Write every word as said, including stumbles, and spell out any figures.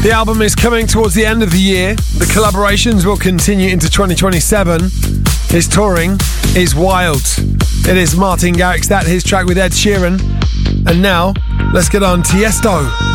The album is coming towards the end of the year. The collaborations will continue into twenty twenty-seven. His touring is wild. It is Martin Garrix, that his track with Ed Sheeran. And now, let's get on Tiesto.